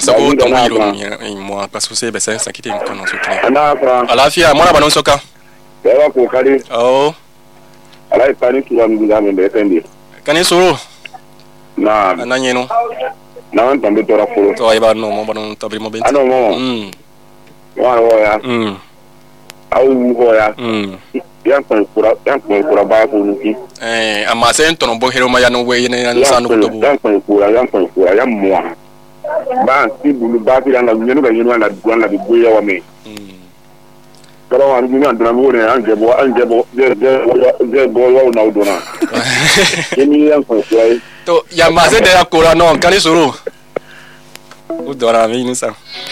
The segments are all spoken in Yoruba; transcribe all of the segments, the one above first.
sako to wiro mo parce que c'est ben ça qui te kono so kile ala fia mo na banon soka Ewa ko kali oh ala ipani tuwa mgame mbefendi kani soro na ananyeno na wantambe tora folo to ay ba no mo banon tabri mo benti ano mo wa ya au mo ya yan kura ba ko nuki ama sen tono bo hero ma ya no we ne na sanu ko do yan kura yan mo ba si bulu ba fi na nyenu ga nyenu na duan la bi boya wa me karo an mi andra mo ne anje bo je bo wa na udona yemi yan kura to ya ma se de ya kura no kani soro udora mi nusa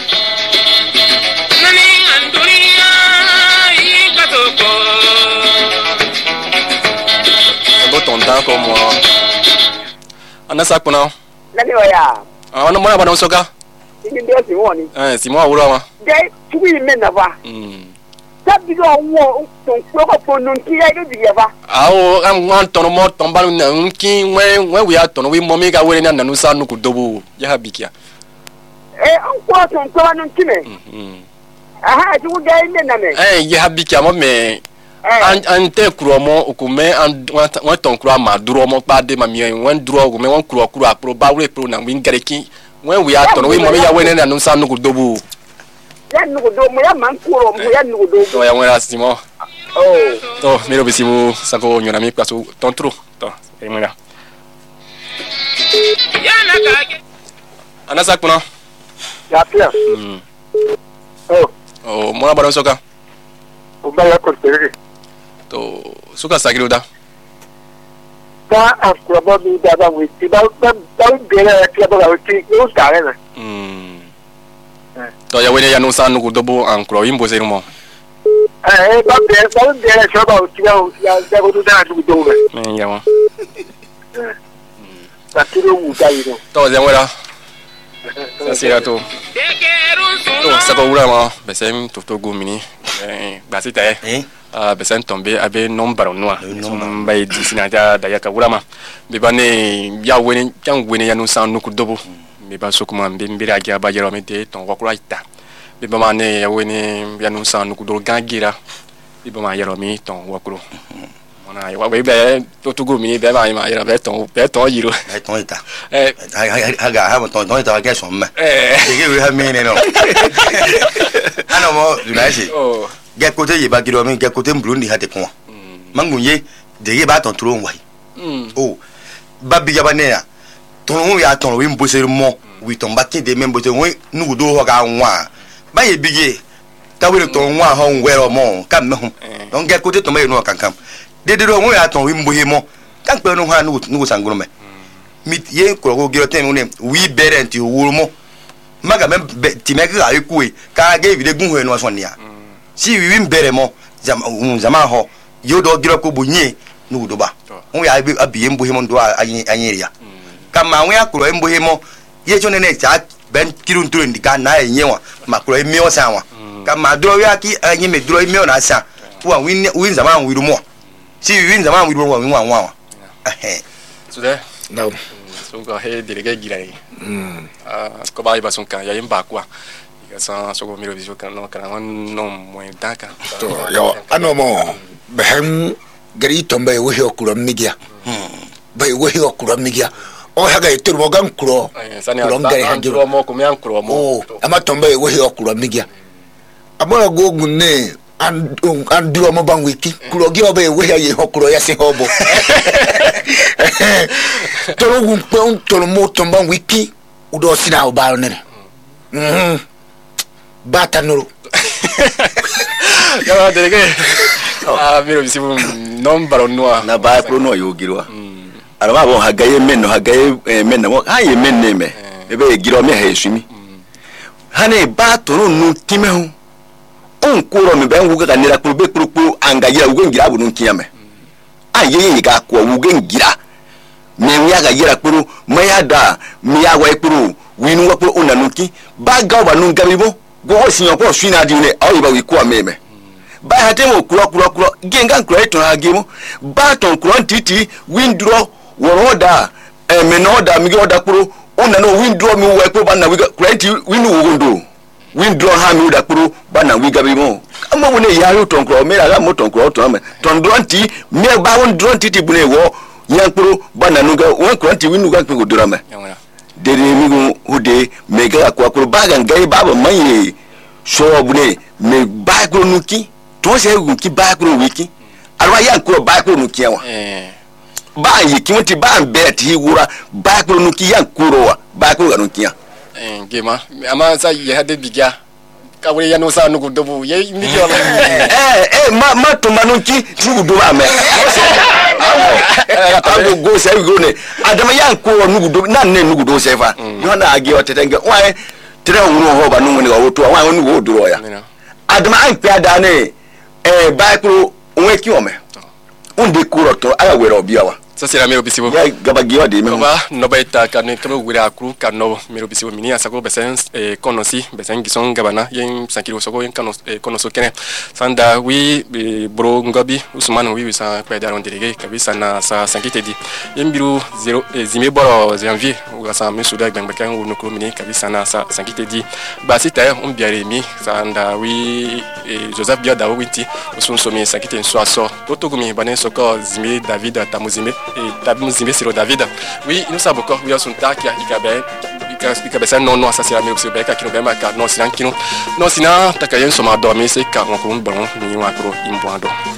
tontan como ana sakuna nani oya ana mo na bana soka ni ndio si woni Simon awura ma dai tuwi men na ba tabi do wo ton ko ko non ki ya do biye ba awo am wan tono mo ton balu na nki we we atono we mo mi ga we na nanu sa nu ku dobu ya habikia an ko ton ko non ki me aha ti wo dai men na me ya habikia mo me an te kuro mo okume an wan ton kuro ma duro mo pa de ma mi wan duro okume wan kuro akro ba we pro na win gareki wen we atono we mo mi ya we na nanu sa nu ku dobu ya nu ku do mo ya man kuro mo ya nu ku do to ya wera Simon to miro bisimu sako nyona mi kwaso ton tro to e mo ya na ka ana sakuna ya pia mo na bana soka o ba ya ko tere to suka sagiro da ta akura ba mi da ba wi ti ba bere ya ba wi ti o stare na to ya wene ya no sanu ku dobo an kro imbo se mo ba bere so ba wi ti ya da ko da du do me ya mo ta tiro u da iro to ya wera sasira to sako ura ma besem to go mini basita besen tombe abe nombaro noa bay disina da ya ka ura ma be bane ya wene kan wene ya no san no ku dobo be ba sokuma be mbira ga ba jero me de ton wakura ita be ba mane ya wene ya no san no ku do gangira be ba ma yero mi ton wakuro mona ya we be to go mini be ma yero be ton yiro be ton ita ha ton ita ga so me de ge we ha me ne no ano mo dunasi get côté ye ba giro mi get côté mbrundi ha te kon mangunye de ye ba ton tro wai ba bi yaba ne ya ton ya ton wi mbosere mo wi ton ba tin de me mbosere wi nu do ho ga nwa ba ye bi ye ta wi ton nwa ho nwero mo kam me ho don get côté ton me no kankam de do nwa ya ton wi mbohe mo kan pe no ha nu sanguro me mi ye ko go giro ten ne wi bere nti wo mo maga me ti me ga iku e ka ga evide gun ho no so nia si wi bere mo zama ho yo do giro ko bunye nu do ba won ya abi mbohe mo do anyeri ya kama won ya kuro mbohe mo ye chone ne cha ben kirun turo ndika na enye wa makuro emi o sa wa kama do ya ki anyi me duro emi o na sa wa win zama wi do mo si wi zama wi do mo wi wa so there no so go he direge girai ko ba iba son kan ya imba kwa ikasa so go miro biso kan no mo daka to yo ano mo behem gari tombe wo yo kuro migia bai wo yo kuro migia o haga ituru mo gan kuro kuro ngari hanjiro mo ko mi an kuro mo ama tombe wo yo kuro migia abora go gunne an duro mo ban wiki kuro gi obe wo ya ye hokuro ya se hobo toro gun pe on toro mo tomba wiki udo sina obaro ne bata noro ya derege miro bisimu nombaro noa na ba pro no yo girwa araba bo hagaye menno mo haye menne me ebe giro me ha esumi hane ba toro nu timehu on kuro me ben wuga kanira kuro be kuro angagira wuga ngira bu nu kiyame aye ga ko wuga ngira me wi aga yira kuro maya da mi agwa kuro winu wa kuro onanuki ba ga ba nu ngaribo go sinyo ko swina dine ayi ba wi ko ameme ba ha temo kuro genga kuro eto ha gemo ba ton kuro titi windro woroda menoda mi oda kuro una no windro mi we ko bana wiga kurenti winu wondo windro ha mi da kuro bana wiga bi mo amma woni ya ru tonkro me la mo tonkro to me tondronti me ba wondronti ti bune wo yankuro bana nuga won kurenti winu ga ko durama dede mi go hude me ga ko akuro baga ngai baba manye so bune me ba ko nuki to se nuki ba ko wiki arwa yankuro ba ko nuki wa ba yi kimoti ba bet hi wura ba ko nuki yankuro wa ba ko ga nuki gema ama sa ye hade bigia ka we ya no sa no dobu ye million ma to manuki tu do ba me ago go say go ne adama yankuro nugu do na ne nugu do sefa yo na agi o tetenga wa tere wuru ho ba nugu ne go to wa nugu go do ya adama an pe ada ne ba ko onwe ki o me unde kuro to aya were obi awa ça c'est la meilleure bisibo gabagiwa de me ba no ba ita kan kama wira akru kan no meilleure bisibo mini asako besen konosi besen gison gabana yen sankiro soko yen konoso kene sanda wi bro ngobi usman wi sa pa daron délégué kabisa na sa sankite di yen biru 0 zime boro janvier ou sa mesuda gbangbaka ou no ko mini kabisa na sa sankite di ba sita on biare mi sanda wi Joseph Biada winti usun somi sankite so aso totogumi banen soko zime David tamuzime et Tabimuzimbe Siro David. Oui, nous savons encore, oui, on a qui a ikabe ça non ça c'est la meilleure beka qui nous bema non sinon t'as qu'à y en sommer dormir c'est car on bon ni wa pro imboando.